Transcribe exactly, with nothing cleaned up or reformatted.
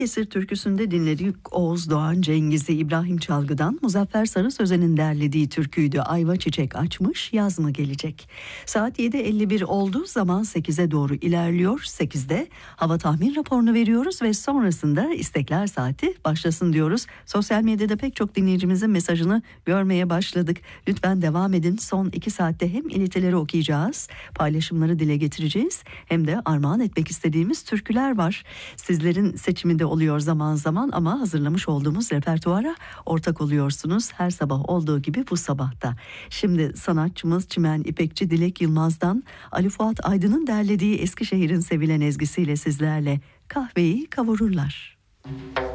Esir türküsünde dinledik Oğuz Doğan Cengiz'i. İbrahim Çalgı'dan Muzaffer Sarı Sözen'in derlediği türküydü. Ayva çiçek açmış, yaz mı gelecek? Saat yedi elli bir oldu, zaman sekize doğru ilerliyor. sekizde hava tahmin raporunu veriyoruz ve sonrasında istekler saati başlasın diyoruz. Sosyal medyada pek çok dinleyicimizin mesajını görmeye başladık. Lütfen devam edin. Son iki saatte hem iletileri okuyacağız, paylaşımları dile getireceğiz, hem de armağan etmek istediğimiz türküler var. Sizlerin seçimi de oluyor zaman zaman ama hazırlamış olduğumuz repertuara ortak oluyorsunuz. Her sabah olduğu gibi bu sabahta. Şimdi sanatçımız Çimen İpekçi Dilek Yılmaz'dan Ali Fuat Aydın'ın derlediği Eskişehir'in sevilen ezgisiyle sizlerle. Kahveyi kavururlar.